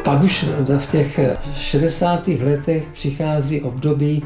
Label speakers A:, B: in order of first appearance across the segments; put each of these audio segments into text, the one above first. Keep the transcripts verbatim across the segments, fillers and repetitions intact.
A: Pak už v těch šedesátých letech přichází období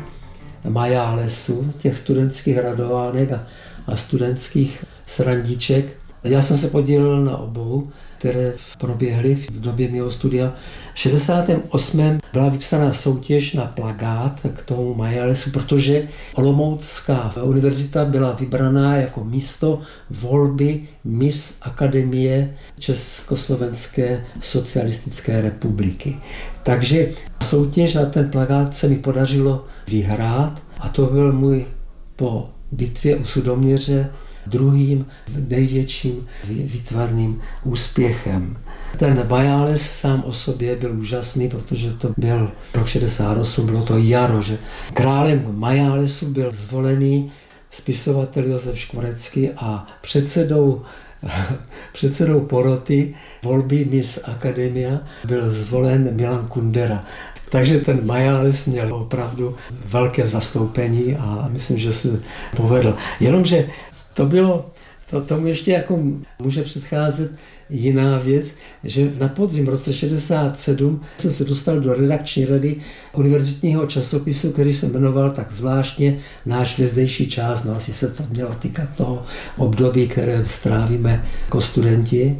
A: majálesu, těch studentských radovánek a, a studentských srandiček. Já jsem se podílel na obou, které proběhly v době mého studia. V šedesátém osmém byla vypsaná soutěž na plakát k tomu majálesu, protože Olomoucká univerzita byla vybraná jako místo volby Miss Akademie Československé socialistické republiky. Takže soutěž na ten plakát se mi podařilo vyhrát a to byl můj po bitvě u Sudoměře druhým největším výtvarným úspěchem. Ten majáles sám o sobě byl úžasný, protože to byl rok šedesát osm, bylo to jaro, že králem majálesu byl zvolený spisovatel Josef Škvorecký a předsedou, předsedou poroty volby Miss Akademia byl zvolen Milan Kundera. Takže ten majáles měl opravdu velké zastoupení a myslím, že se povedl. Jenomže to bylo, to, tomu ještě jako může předcházet jiná věc, že na podzim v roce šedesát sedm jsem se dostal do redakční rady univerzitního časopisu, který se jmenoval tak zvláštně Náš hvězdejší čas. No asi se to mělo týkat toho období, které strávíme jako studenti.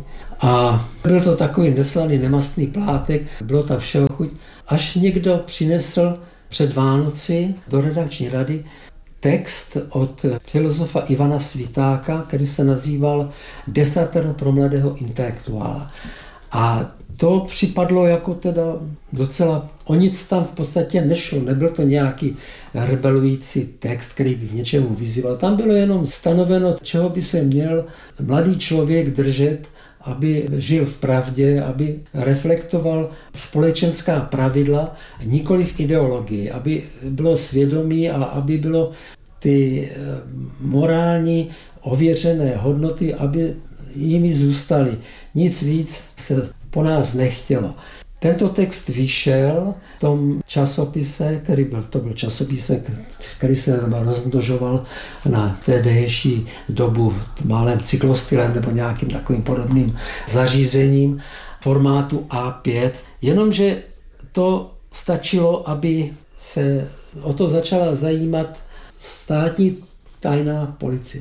A: A byl to takový neslaný, nemastný plátek, bylo tam všeho chuť, až někdo přinesl před Vánoci do redakční rady text od filozofa Ivana Svitáka, který se nazýval Desatero pro mladého intelektuála. A to připadlo jako teda docela, o nic tam v podstatě nešlo, nebyl to nějaký rebelující text, který by k něčemu vyzýval. Tam bylo jenom stanoveno, čeho by se měl mladý člověk držet, aby žil v pravdě, aby reflektoval společenská pravidla, nikoli v ideologii, aby bylo svědomí a aby bylo ty morální ověřené hodnoty, aby jimi zůstaly. Nic víc se po nás nechtělo. Tento text vyšel v tom časopise, který byl, to byl časopisek, který se rozmnožoval na tehdejší dobu malém cyklostylem nebo nějakým takovým podobným zařízením formátu á pět. Jenomže to stačilo, aby se o to začala zajímat státní tajná policie.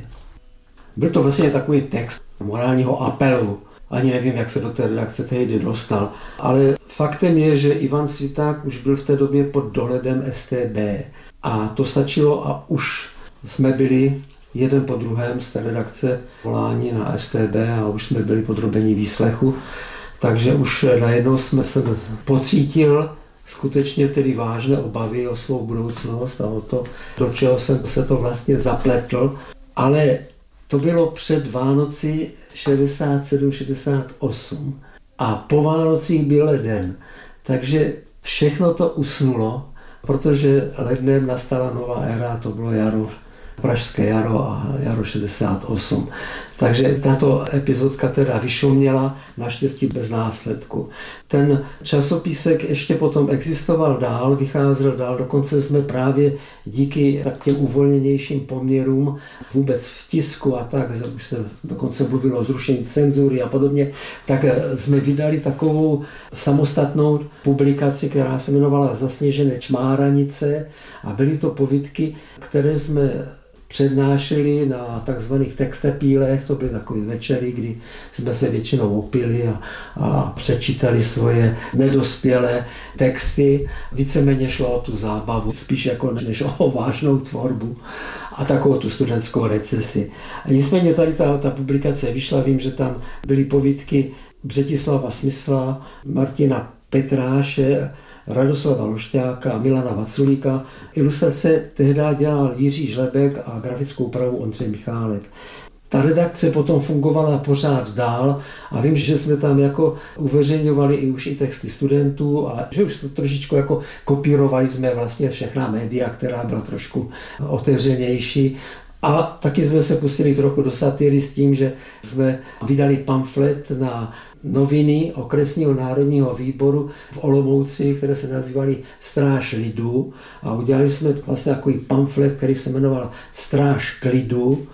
A: Byl to vlastně takový text morálního apelu. Ani nevím, jak se do té redakce tehdy dostal. Ale faktem je, že Ivan Sviták už byl v té době pod dohledem es té bé. A to stačilo a už jsme byli jeden po druhém z té redakce voláni na es té bé a už jsme byli podrobeni výslechu. Takže už najednou jsme se pocítil skutečně tedy vážné obavy o svou budoucnost a o to, do čeho jsem se to vlastně zapletl. Ale to bylo před Vánoci šedesát sedm šedesát osm a po Vánocích byl leden. Takže všechno to usnulo, protože lednem nastala nová éra, to bylo jaro, pražské jaro a jaro šedesát osm. Takže tato epizodka teda vyšuměla, naštěstí bez následku. Ten časopisek ještě potom existoval dál, vycházel dál, dokonce jsme právě díky tak těm uvolněnějším poměrům vůbec v tisku a tak, už se dokonce mluvilo o zrušení cenzury a podobně, tak jsme vydali takovou samostatnou publikaci, která se jmenovala Zasněžené čmáranice a byly to povídky, které jsme přednášeli na takzvaných textepílech, to byly takové večery, kdy jsme se většinou opili a, a přečítali svoje nedospělé texty. Víceméně šlo o tu zábavu, spíš jako než o vážnou tvorbu a takovou tu studentskou recesi. A nicméně tady ta, ta publikace vyšla, vím, že tam byly povídky Břetislava Smysla, Martina Petráše, Radoslava Lošťáka a Milana Vaculíka. Ilustrace tehdy dělal Jiří Žlebek a grafickou úpravu Ondřej Michálek. Ta redakce potom fungovala pořád dál a vím, že jsme tam jako uveřejňovali i už i texty studentů a že už to trošičku jako kopírovali jsme vlastně všechna média, která byla trošku otevřenější. A taky jsme se pustili trochu do satiry s tím, že jsme vydali pamflet na noviny okresního národního výboru v Olomouci, které se nazývaly Stráž lidu a udělali jsme vlastně takový pamflet, který se jmenoval Stráž klidu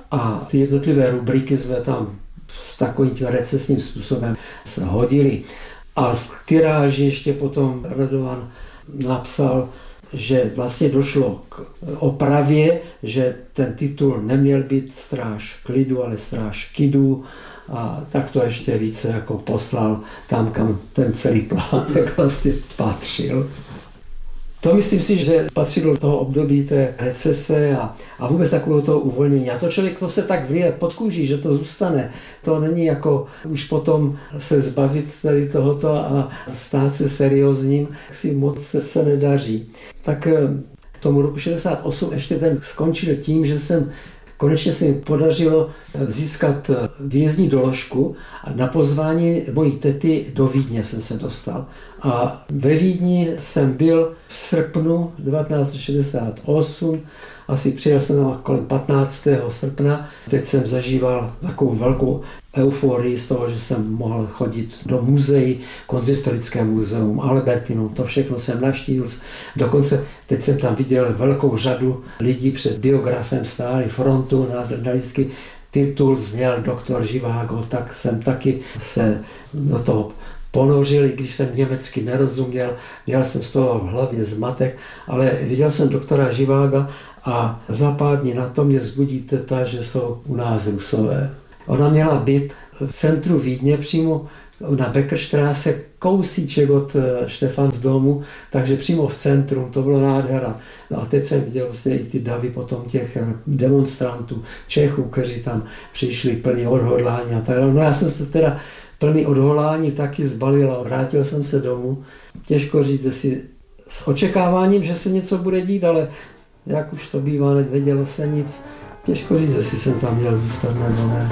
A: a ty jednotlivé rubriky jsme tam s takovým recesním způsobem hodili. A v tiráži ještě potom Radovan napsal, že vlastně došlo k opravě, že ten titul neměl být Stráž klidu, ale Stráž kidu, a tak to ještě více jako poslal tam, kam ten celý plánek vlastně patřil. To myslím si, že patřilo do toho období té recese a, a vůbec takového toho uvolnění. A to člověk to se tak vlije pod kůží, že to zůstane. To není jako už potom se zbavit tady tohoto a stát se seriózním, si moc se, se nedaří. Tak k tomu roku šedesát osm ještě ten skončil tím, že jsem konečně se mi podařilo získat výjezdní doložku a na pozvání mojí tety do Vídně jsem se dostal. A ve Vídni jsem byl v srpnu devatenáct set šedesát osm, asi přijel jsem tam kolem patnáctého srpna. Teď jsem zažíval takovou velkou euforii z toho, že jsem mohl chodit do muzeí, Konzistorické muzeum, Albertinum, to všechno jsem navštívil. Dokonce teď jsem tam viděl velkou řadu lidí před biografem, stáli frontu na lístky. Titul zněl doktor Živágo, tak jsem taky se do toho ponořil, i když jsem německy nerozuměl, měl jsem z toho v hlavě zmatek, ale viděl jsem doktora Živága a za pár dní na to mě vzbudí teta, že jsou u nás Rusové. Ona měla být v centru Vídně, přímo na Beckerstraße, kousíček od Štefansdomu, takže přímo v centru, to bylo nádhera. No a teď jsem viděl vlastně i ty davy potom těch demonstrantů, Čechů, kteří tam přišli plní odhodlání a tak. No já jsem se teda plný odhodlání taky zbalil a vrátil jsem se domů. Těžko říct, jestli s očekáváním, že se něco bude dít, ale jak už to bývá, nedělo se nic. Těžko říct, jestli jsem tam měl zůstat nebo ne.